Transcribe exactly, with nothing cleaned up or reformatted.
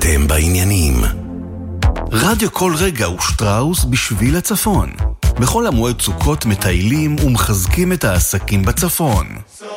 אתם בעניינים. רדיו כל רגע ושטראוס בשביל הצפון. בכל המועד סוכות מטיילים ומחזקים את העסקים בצפון.